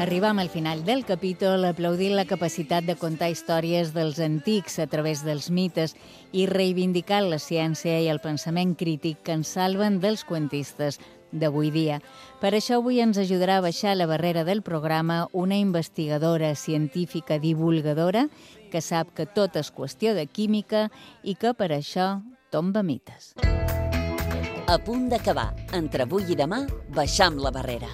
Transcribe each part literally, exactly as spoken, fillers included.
Arribam al final del capítol aplaudint la capacitat de contar històries dels antics a través dels mites i reivindicant la ciència i el pensament crític que ens salven dels cuentistes d'avui dia. Per això avui ens ajudarà a baixar la barrera del programa una investigadora, científica, divulgadora que sap que tot és qüestió de química i que per això tomba mites. A punt d'acabar. Entre avui i demà, baixam la barrera.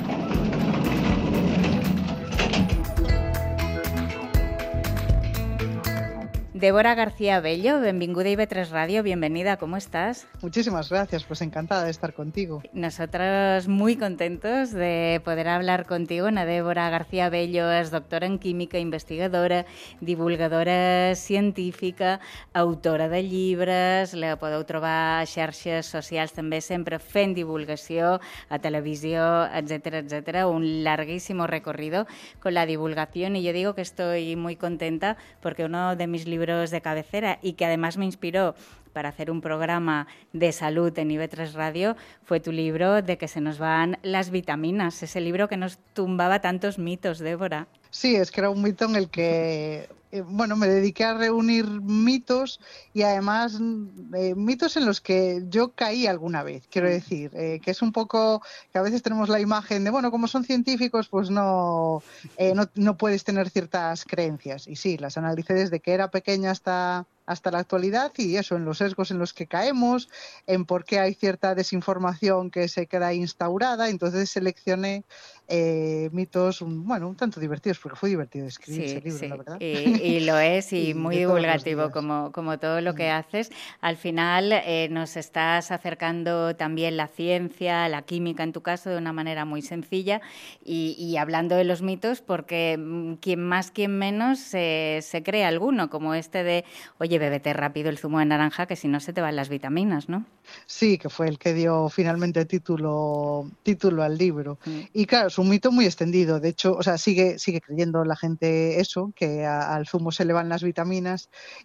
Débora García Bello, benvinguda a I V tres Radio, bienvenida, ¿cómo estás? Muchísimas gracias, pues encantada de estar contigo. Nosotros muy contentos de poder hablar contigo. Ana Débora García Bello es doctora en química, investigadora, divulgadora científica, autora de llibres, la podeu trobar a xarxes socials també sempre fent divulgació, a televisió, etcétera, etcétera. Un larguísimo recorrido con la divulgación y yo digo que estoy muy contenta porque uno de mis libros de cabecera y que además me inspiró para hacer un programa de salud en I V tres Radio fue tu libro de que se nos van las vitaminas, ese libro que nos tumbaba tantos mitos, Débora. Sí, es que era un mito en el que, eh, bueno, me dediqué a reunir mitos y además eh, mitos en los que yo caí alguna vez, quiero decir, eh, que es un poco que a veces tenemos la imagen de, bueno, como son científicos, pues no, eh, no, no puedes tener ciertas creencias. Y sí, las analicé desde que era pequeña hasta... hasta la actualidad y eso, en los sesgos en los que caemos, en por qué hay cierta desinformación que se queda instaurada. Entonces seleccioné eh, mitos, un, bueno, un tanto divertidos, porque fue divertido escribir sí, ese libro, sí. la verdad. Y, y lo es, y, y muy divulgativo, como, como todo lo que mm. haces. Al final eh, nos estás acercando también la ciencia, la química en tu caso, de una manera muy sencilla y, y hablando de los mitos, porque quien más, quien menos eh, se cree alguno, como este de, oye, bébete rápido el zumo de naranja, que si no se te van las vitaminas, ¿no? Sí, que fue el que dio finalmente título, título al libro. Mm. Y claro, es un mito muy extendido. De hecho, o sea, sigue, sigue creyendo la gente eso, que a, al zumo se le van las vitaminas,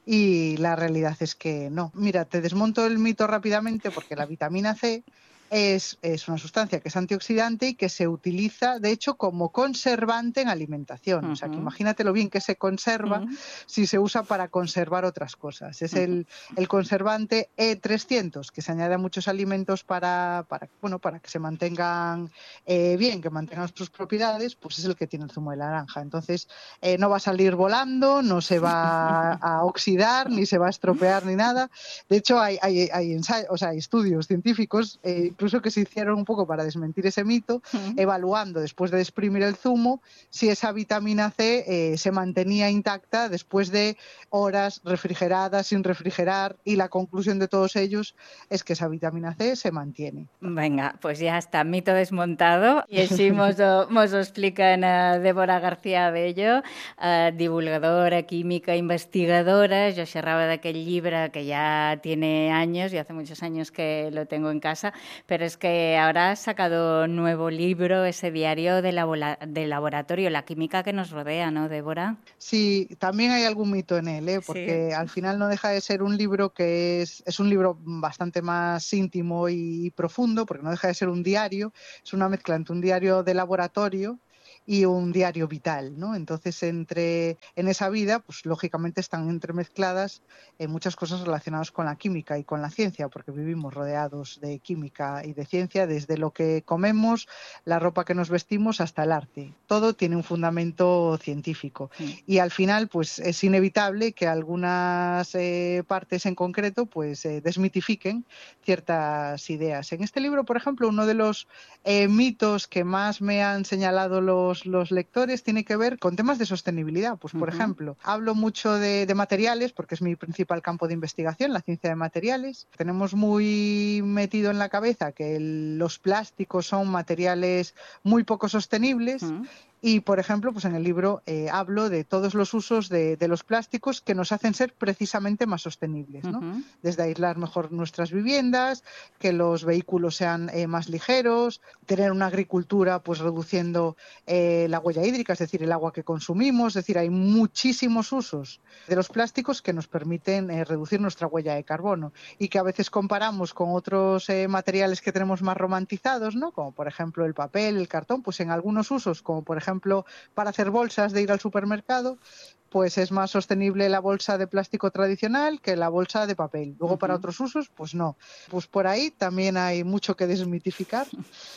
y la realidad es que no. Mira, te desmonto el mito rápidamente porque la vitamina C Es, es una sustancia que es antioxidante y que se utiliza, de hecho, como conservante en alimentación. Uh-huh. O sea, que imagínate lo bien que se conserva uh-huh. si se usa para conservar otras cosas. Es uh-huh. el, el conservante E trescientos, que se añade a muchos alimentos para, para, bueno, para que se mantengan eh, bien, que mantengan sus propiedades, pues es el que tiene el zumo de naranja. Entonces, eh, no va a salir volando, no se va a oxidar, ni se va a estropear, ni nada. De hecho, hay, hay, hay, ensayos, o sea, hay estudios científicos eh, incluso que se hicieron un poco para desmentir ese mito, uh-huh. evaluando después de exprimir el zumo si esa vitamina C eh, se mantenía intacta después de horas refrigeradas, sin refrigerar, y la conclusión de todos ellos es que esa vitamina C se mantiene. Venga, pues ya está, mito desmontado, i així mos ho, mos ho explica uh, Débora García Bello, uh, divulgadora, química, investigadora. Yo xerraba d'aquell llibre que ya tiene años y hace muchos años que lo tengo en casa, pero es que ahora has sacado un nuevo libro, ese diario de, labora- de laboratorio, la química que nos rodea, ¿no, Débora? Sí, también hay algún mito en él, ¿eh? Porque sí. Al final no deja de ser un libro que es, es un libro bastante más íntimo y profundo, porque no deja de ser un diario, es una mezcla entre un diario de laboratorio y un diario vital, ¿no? Entonces, entre en esa vida, pues lógicamente están entremezcladas eh, muchas cosas relacionadas con la química y con la ciencia, porque vivimos rodeados de química y de ciencia, desde lo que comemos, la ropa que nos vestimos, hasta el arte. Todo tiene un fundamento científico. Sí. Y al final, pues es inevitable que algunas eh, partes en concreto, pues eh, desmitifiquen ciertas ideas. En este libro, por ejemplo, uno de los eh, mitos que más me han señalado los los lectores tiene que ver con temas de sostenibilidad. Pues, por uh-huh. ejemplo, hablo mucho de, de materiales porque es mi principal campo de investigación, la ciencia de materiales. Tenemos muy metido en la cabeza que el, los plásticos son materiales muy poco sostenibles. Uh-huh. Y, por ejemplo, pues en el libro eh, hablo de todos los usos de, de los plásticos que nos hacen ser precisamente más sostenibles, ¿no? Uh-huh. Desde aislar mejor nuestras viviendas, que los vehículos sean eh, más ligeros, tener una agricultura pues reduciendo eh, la huella hídrica, es decir, el agua que consumimos. Es decir, hay muchísimos usos de los plásticos que nos permiten eh, reducir nuestra huella de carbono y que a veces comparamos con otros eh, materiales que tenemos más romantizados, ¿no? Como, por ejemplo, el papel, el cartón, pues en algunos usos, como por ejemplo ejemplo, para hacer bolsas de ir al supermercado, pues es más sostenible la bolsa de plástico tradicional que la bolsa de papel. Luego, uh-huh. para otros usos, pues no. Pues por ahí también hay mucho que desmitificar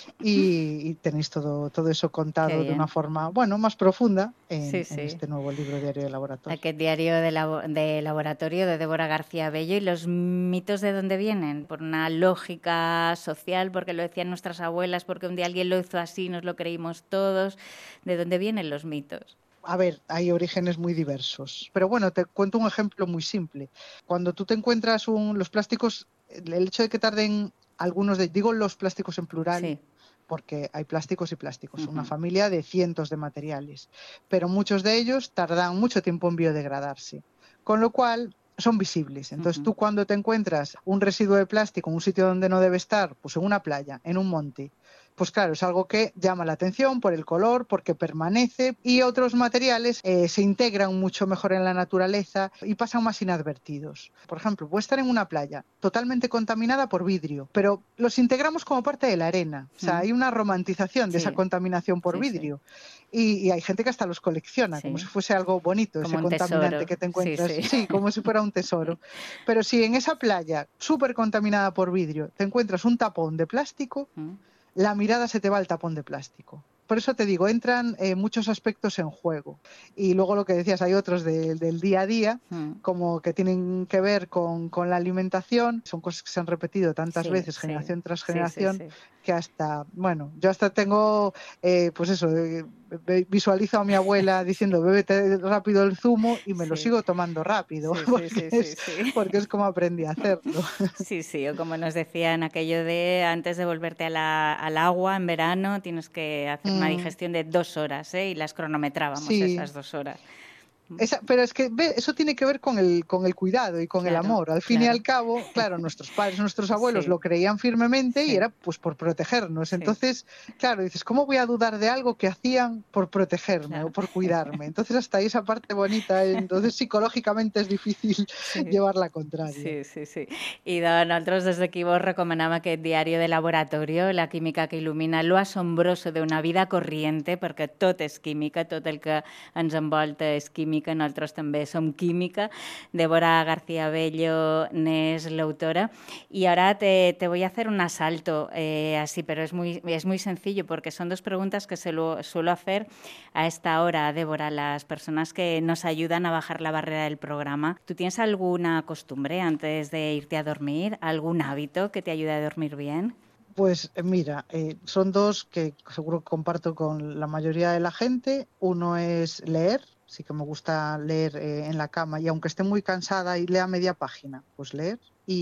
y, y tenéis todo, todo eso contado de una forma, bueno, más profunda en, sí, sí. en este nuevo libro, Diario de Laboratorio. Aquest diario de, labo- de laboratorio de Débora García Bello. ¿Y los mitos de dónde vienen? ¿Por una lógica social? ¿Porque lo decían nuestras abuelas? ¿Porque un día alguien lo hizo así, nos lo creímos todos? ¿De dónde vienen los mitos? A ver, hay orígenes muy diversos. Pero bueno, te cuento un ejemplo muy simple. Cuando tú te encuentras un, los plásticos, el hecho de que tarden algunos de, digo los plásticos en plural, sí. porque hay plásticos y plásticos, uh-huh. una familia de cientos de materiales, pero muchos de ellos tardan mucho tiempo en biodegradarse. Con lo cual son visibles. Entonces uh-huh. tú cuando te encuentras un residuo de plástico en un sitio donde no debe estar, pues en una playa, en un monte, pues claro, es algo que llama la atención por el color, porque permanece, y otros materiales eh, se integran mucho mejor en la naturaleza y pasan más inadvertidos. Por ejemplo, puede estar en una playa totalmente contaminada por vidrio, pero los integramos como parte de la arena. O sea, uh-huh. hay una romantización de sí. esa contaminación por sí, vidrio. Sí. Y, y hay gente que hasta los colecciona, sí. como si fuese algo bonito, como ese contaminante tesoro. Que te encuentras. Sí, sí. sí, como si fuera un tesoro. Pero si en esa playa súper contaminada por vidrio te encuentras un tapón de plástico, uh-huh. la mirada se te va al tapón de plástico. Por eso te digo, entran eh, muchos aspectos en juego. Y luego lo que decías, hay otros de, del día a día, mm. como que tienen que ver con, con la alimentación. Son cosas que se han repetido tantas sí, veces, generación sí. tras generación, sí, sí, sí. que hasta, bueno, yo hasta tengo, eh, pues eso, eh, visualizo a mi abuela diciendo, bébete rápido el zumo y me sí. lo sigo tomando rápido, sí, porque, sí, sí, es, sí, sí. porque es como aprendí a hacerlo. Sí, sí, o como nos decían aquello de antes de volverte a la, al agua en verano, tienes que hacer mm. una digestión de dos horas, ¿eh? Y las cronometrábamos sí. esas dos horas. Esa, pero es que ve, eso tiene que ver con el, con el cuidado y con claro, el amor. Al fin claro. y al cabo, claro, nuestros padres, nuestros abuelos sí. lo creían firmemente sí. y era pues por protegernos. Sí. Entonces, claro, dices, ¿cómo voy a dudar de algo que hacían por protegerme claro. o por cuidarme? Entonces, hasta ahí esa parte bonita, entonces psicològicamente és difícil sí. llevar la contraria. Sí, sí, sí. I de nosaltres des d'aquí vos recomanam aquest diari de laboratorio, la química que il·lumina lo asombroso de una vida corriente, perquè tot és química, tot el que ens envolta és química, nosaltres també som química. Débora García Bello n'és l'autora. Y ahora te, te voy a hacer un asalto eh, así, pero es muy, es muy sencillo porque son dos preguntas que se lo suelo hacer a esta hora, Débora, las personas que nos ayudan a bajar la barrera del programa. ¿Tú tienes alguna costumbre antes de irte a dormir? ¿Algún hábito que te ayude a dormir bien? Pues mira, eh, son dos que seguro que comparto con la mayoría de la gente. Uno es leer. Sí que me gusta leer eh, en la cama y aunque esté muy cansada y lea media página, pues leer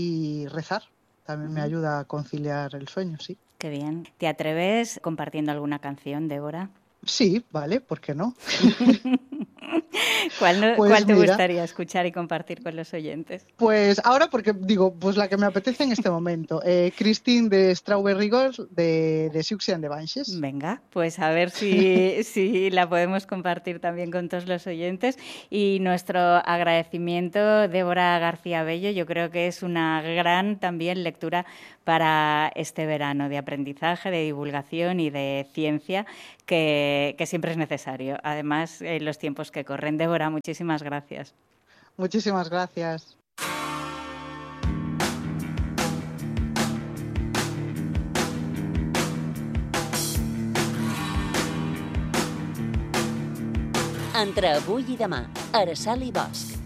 y rezar. También uh-huh. me ayuda a conciliar el sueño, sí. Qué bien. ¿Te atreves compartiendo alguna canción, Débora? Sí, vale, ¿por qué no? ¿Cuál, no, pues ¿Cuál te mira, gustaría escuchar y compartir con los oyentes? Pues ahora, porque digo, pues la que me apetece en este momento. Eh, Christine de Strawberry Girls de, de Siouxsie and the Banshees. Venga, pues a ver si, si la podemos compartir también con todos los oyentes. Y nuestro agradecimiento, Débora García Bello, yo creo que es una gran también lectura para este verano de aprendizaje, de divulgación y de ciencia que, que siempre es necesario. Además, en los tiempos que corren. Débora, muchísimas gracias. Muchísimas gracias. Entre avui i demà, Araceli Bosch.